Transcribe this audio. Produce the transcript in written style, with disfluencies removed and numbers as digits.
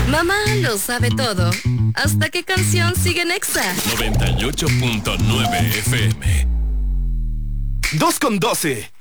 Mamá lo sabe todo. ¿Hasta qué canción sigue en Exa? 98.9 FM. 2:12.